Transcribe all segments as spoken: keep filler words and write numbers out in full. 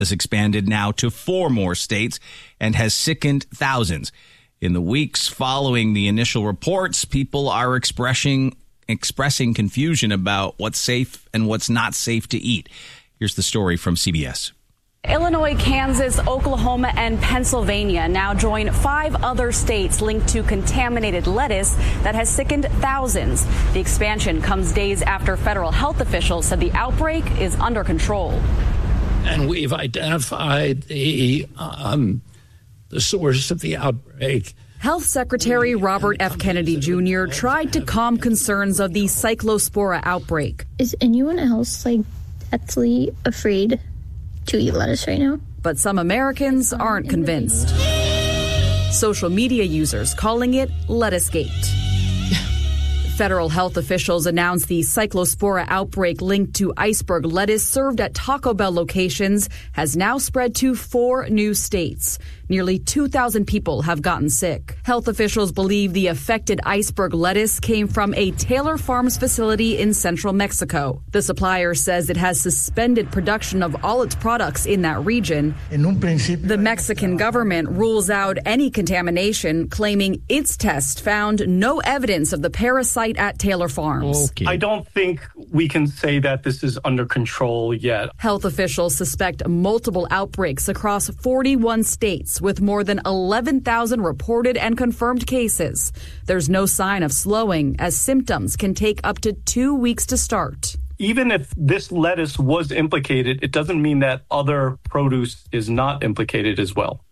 has expanded now to four more states and has sickened thousands. In the weeks following the initial reports, people are expressing expressing confusion about what's safe and what's not safe to eat. Here's the story from C B S. Illinois, Kansas, Oklahoma, and Pennsylvania now join five other states linked to contaminated lettuce that has sickened thousands. The expansion comes days after federal health officials said the outbreak is under control. And we've identified the, um, the source of the outbreak. Health Secretary Robert F. Kennedy Junior tried to calm concerns of the Cyclospora outbreak. Is anyone else, like, deathly afraid to eat lettuce right now? But some Americans aren't convinced. Social media users calling it Lettucegate. Federal health officials announced the Cyclospora outbreak linked to iceberg lettuce served at Taco Bell locations has now spread to four new states. Nearly two thousand people have gotten sick. Health officials believe the affected iceberg lettuce came from a Taylor Farms facility in central Mexico. The supplier says it has suspended production of all its products in that region. The Mexican government rules out any contamination, claiming its test found no evidence of the parasite at Taylor Farms. Okay. I don't think we can say that this is under control yet. Health officials suspect multiple outbreaks across forty-one states, with more than eleven thousand reported and confirmed cases. There's no sign of slowing, as symptoms can take up to two weeks to start. Even if this lettuce was implicated, it doesn't mean that other produce is not implicated as well.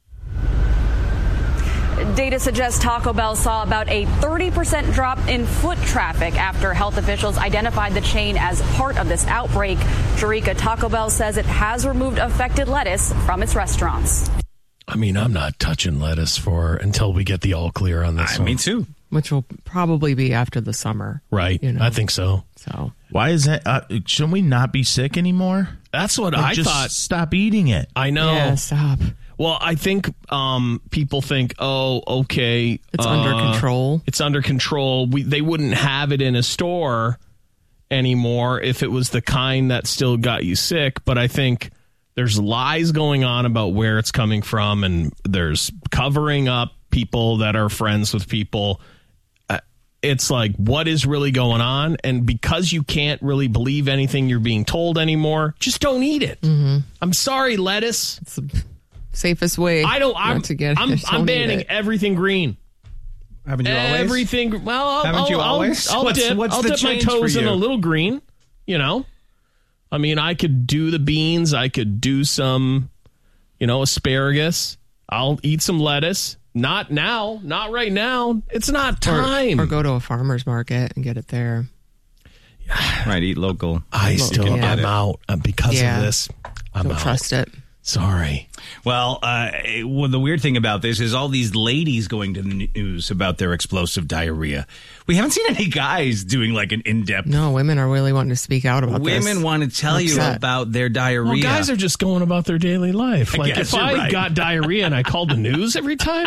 Data suggests Taco Bell saw about a thirty percent drop in foot traffic after health officials identified the chain as part of this outbreak. Eureka Taco Bell says it has removed affected lettuce from its restaurants. I mean, I'm not touching lettuce for until we get the all clear on this I, one. Me too. Which will probably be after the summer. Right. You know? I think so. So why is that? Uh, shouldn't we not be sick anymore? That's what like I just thought. Stop eating it. I know. Yeah, stop. Well, I think um, people think, oh, okay. It's uh, under control. It's under control. We, they wouldn't have it in a store anymore if it was the kind that still got you sick. But I think there's lies going on about where it's coming from, and there's covering up people that are friends with people. Uh, it's like, what is really going on? And because you can't really believe anything you're being told anymore, just don't eat it. Mm-hmm. I'm sorry, lettuce. It's the safest way. I don't. I'm. To get I'm, it. I'm banning everything green. Haven't you always? Everything. Well, I'll, Haven't I'll, you I'll, always? I'll what's, dip. what's I'll the dip my change toes for in you? a little green. You know. I mean, I could do the beans. I could do some, you know, asparagus. I'll eat some lettuce. Not now. Not right now. It's not time. Or, or go to a farmer's market and get it there. Right, eat local. I still, yeah. I'm out uh, because yeah. of this. I'm Don't out. trust it. Sorry. Well, uh, well, the weird thing about this is all these ladies going to the news about their explosive diarrhea. We haven't seen any guys doing like an in-depth. No, women are really wanting to speak out about women this. Women want to tell you about their diarrhea. Well, guys are just going about their daily life. I Like guess if you're I right. got diarrhea and I called the news every time.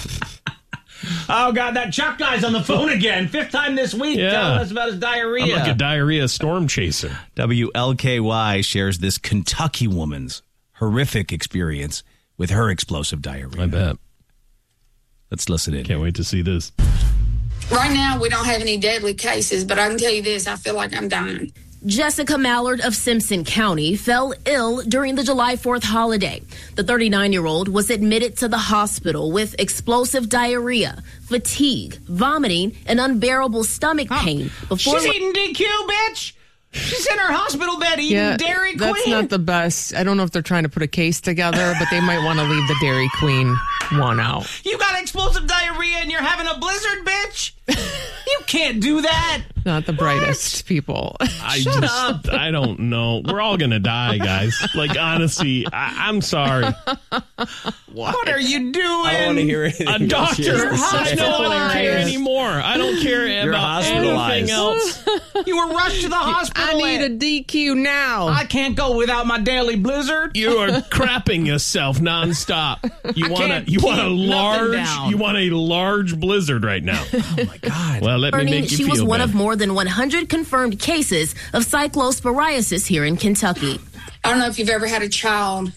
Oh, God, that Chuck guy's on the phone again. Fifth time this week Yeah. telling us about his diarrhea. I'm like a diarrhea storm chaser. W L K Y shares this Kentucky woman's horrific experience with her explosive diarrhea. I bet. Let's listen in. Can't wait to see this. Right now, we don't have any deadly cases, but I can tell you this, I feel like I'm dying. Jessica Mallard of Simpson County fell ill during the July fourth holiday. The thirty-nine-year-old was admitted to the hospital with explosive diarrhea, fatigue, vomiting, and unbearable stomach pain. Before She's eating D Q, bitch! She's in her hospital bed eating yeah, Dairy Queen. That's not the best. I don't know if they're trying to put a case together, but they might want to leave the Dairy Queen one out. You got explosive diarrhea and you're having a blizzard, bitch? You can't do that. Not the brightest people. I Shut just, up. I don't know. We're all going to die, guys. Like, honestly, I, I'm sorry. What are you doing? I don't want to hear anything. A doctor. You're I don't care hospitalized. anymore. I don't care You're about hospitalized. anything else. You were rushed to the hospital. I need a D Q now. I can't go without my daily blizzard. You are crapping yourself nonstop. You want can't a you want a keep nothing large down. you want a large blizzard right now. Oh my God. Well, let me Learning make you she feel was one bad. of more than one hundred confirmed cases of cyclosporiasis here in Kentucky. I don't know if you've ever had a child